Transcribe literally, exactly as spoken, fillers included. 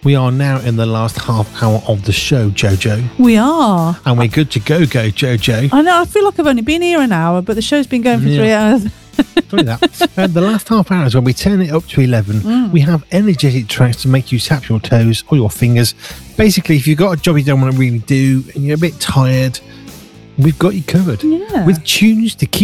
We are now in the last half hour of the show, Jojo. We are. And we're good to go, go, Jojo. I know, I feel like I've only been here an hour, but the show's been going for Yeah. three hours. Sorry that. Uh, the last half hour is when we turn it up to eleven. Mm. We have energetic tracks to make you tap your toes or your fingers. Basically, if you've got a job you don't want to really do and you're a bit tired, we've got you covered. Yeah. With tunes to keep